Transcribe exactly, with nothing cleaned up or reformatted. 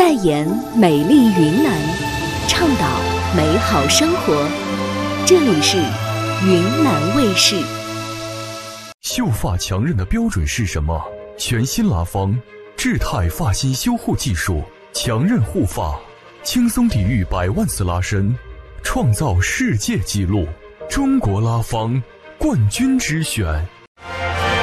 代言美丽云南，倡导美好生活。这里是云南卫视。 秀发强韧的标准是什么？全新拉芳智泰发型修护技术，强韧护发，轻松抵御百万次拉伸，创造世界纪录。中国拉芳冠军之选。